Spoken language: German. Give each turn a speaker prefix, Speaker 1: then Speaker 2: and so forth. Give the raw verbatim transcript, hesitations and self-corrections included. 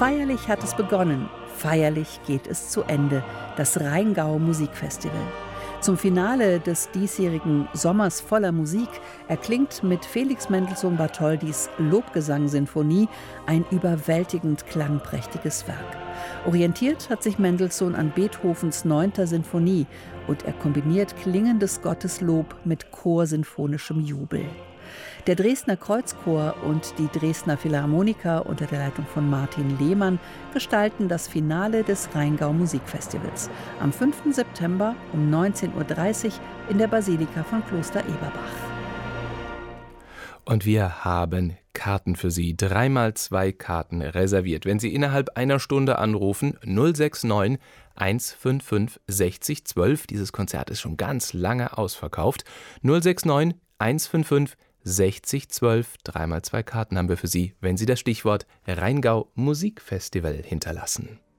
Speaker 1: Feierlich hat es begonnen, feierlich geht es zu Ende, das Rheingau Musikfestival. Zum Finale des diesjährigen Sommers voller Musik erklingt mit Felix Mendelssohn Bartholdys Lobgesang-Sinfonie ein überwältigend klangprächtiges Werk. Orientiert hat sich Mendelssohn an Beethovens neunter Sinfonie und er kombiniert klingendes Gotteslob mit chorsinfonischem Jubel. Der Dresdner Kreuzchor und die Dresdner Philharmoniker unter der Leitung von Martin Lehmann gestalten das Finale des Rheingau Musikfestivals am fünften September um neunzehn Uhr dreißig in der Basilika von Kloster Eberbach.
Speaker 2: Und wir haben Karten für Sie, dreimal zwei Karten reserviert. Wenn Sie innerhalb einer Stunde anrufen, null sechs neun eins fünf fünf sechzig zwölf, dieses Konzert ist schon ganz lange ausverkauft, null sechs neun eins fünf fünf sechzig zwölf, dreimal zwei Karten haben wir für Sie, wenn Sie das Stichwort Rheingau Musikfestival hinterlassen.